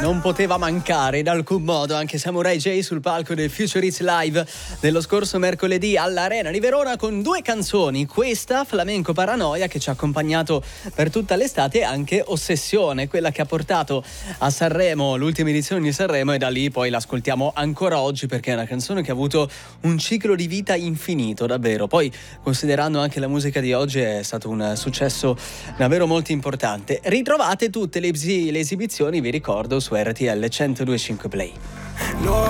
Non poteva mancare in alcun modo anche Samurai J sul palco del Future Hits Live dello scorso mercoledì all'Arena di Verona con due canzoni, questa Flamenco Paranoia che ci ha accompagnato per tutta l'estate e anche Ossessione, quella che ha portato a Sanremo l'ultima edizione di Sanremo, e da lì poi l'ascoltiamo ancora oggi perché è una canzone che ha avuto un ciclo di vita infinito, davvero. Poi considerando anche la musica di oggi è stato un successo davvero molto importante. Ritrovate tutte le esibizioni, vi ricordo, su RTL 102.5 Play.